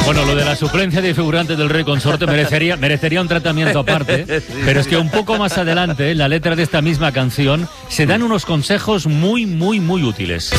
Bueno, lo de la suplencia de figurantes del Rey Consorte merecería un tratamiento aparte, pero es que un poco más adelante, en la letra de esta misma canción, se dan unos consejos muy, muy, muy útiles.